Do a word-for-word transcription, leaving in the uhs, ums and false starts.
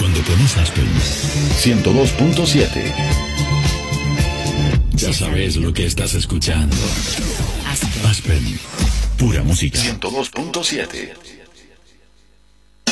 Cuando pones Aspen ciento dos punto siete, ya sabes lo que estás escuchando. Aspen, pura música. ciento dos punto siete.